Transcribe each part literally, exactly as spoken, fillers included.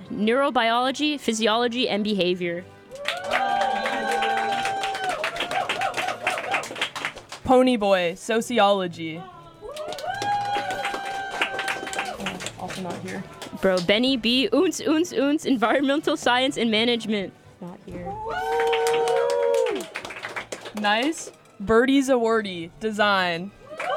neurobiology, physiology, and behavior. Ponyboy, sociology. Also not here. Bro, Benny B, oons, oons, oons, environmental science and management. Not here. Nice. Birdie's awardee, design.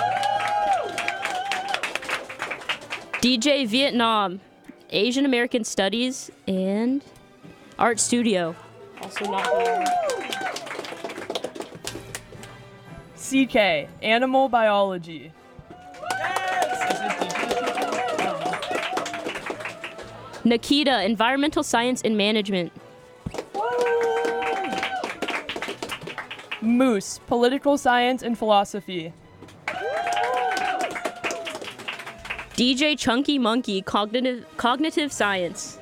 D J Vietnam, Asian American Studies and Art Studio. Also not here. C K, animal biology. Nikita, environmental science and management. Moose, political science and philosophy. D J Chunky Monkey, cognitive cognitive science.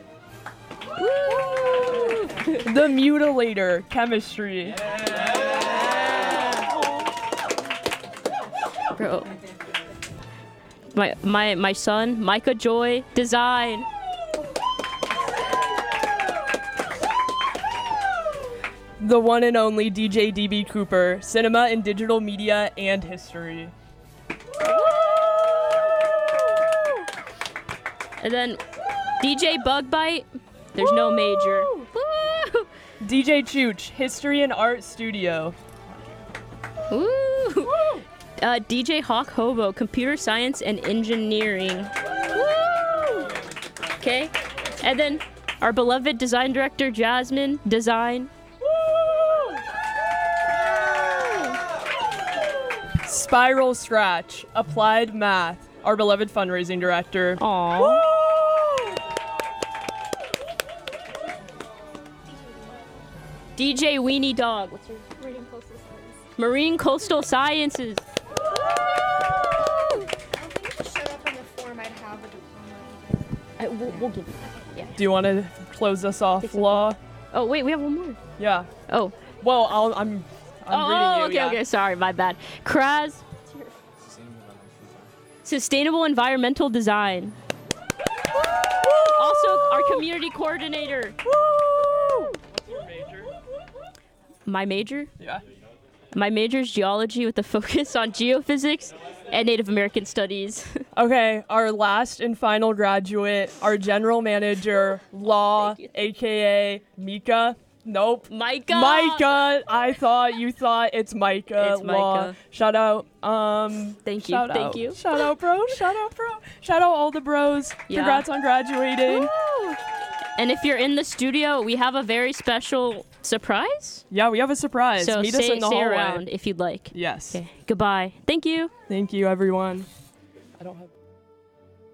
The Mutilator, chemistry. Bro. My my my son, Micah Joy, design. The one and only D J D B Cooper, cinema and digital media and history. And then D J Bugbite, there's no major. Woo! D J Chooch, history and art studio. Woo! Uh, D J Hawk Hobo, computer science and engineering. Woo! Okay, and then our beloved design director Jasmine, design. Spiral Scratch, applied math, our beloved fundraising director. Aww. D J Weenie Dog. What's your Marine Coastal Sciences? Marine Coastal Sciences. I don't think it showed up on the form I'd have a diploma. I, we'll, we'll give you that. Yeah. Do you want to close us off, Law? Oh wait, we have one more. Yeah. Oh. Well, I'll, I'm. I'm oh, reading you. okay, yeah. okay. Sorry, my bad. Kraz. Sustainable environmental design. Also, our community coordinator. What's your major? My major? Yeah. My major is geology with a focus on geophysics and Native American studies. Okay, our last and final graduate, our general manager, Law, Thank you. aka Mika. Nope. Micah. Micah. I thought you thought it's Micah. It's Law. Micah. Shout out. Um. Thank you, shout thank out. you. Shout out, bro. Shout out, bro. Shout out all the bros. Yeah. Congrats on graduating. Woo! And if you're in the studio, we have a very special surprise. Yeah, we have a surprise. So Meet stay, us in the stay hallway. around if you'd like. Yes. Okay. Goodbye. Thank you. Thank you, everyone. I don't have.